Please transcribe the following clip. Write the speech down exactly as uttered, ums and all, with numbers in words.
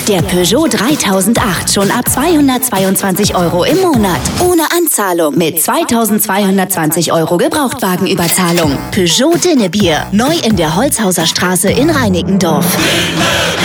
Der Peugeot dreitausendacht schon ab zweihundertzweiundzwanzig Euro im Monat. Ohne Anzahlung mit zweitausendzweihundertzwanzig Euro Gebrauchtwagenüberzahlung. Peugeot Dinnebier. Neu in der Holzhauser Straße in Reinickendorf.